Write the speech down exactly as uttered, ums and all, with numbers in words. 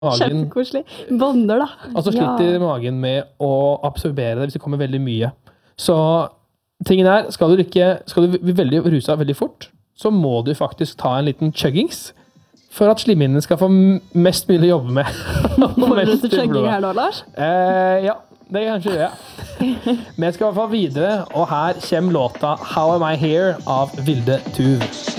magen, Kjempekoselig. Bonder, da. og så sliter Ja. magen med å absorbere det hvis det kommer veldig mye. Så tingen er, skal du ikke, skal du bli veldig rusa veldig fort, så må du faktisk ta en liten chuggings for at slimhinnene skal få mest mulig å jobbe med. Får du til chugging her nå, Lars? Eh, ja, det kan jeg gjøre. Men jeg skal i hvert fall videre, og her kommer låta How Am I Here av Vilde Tuv.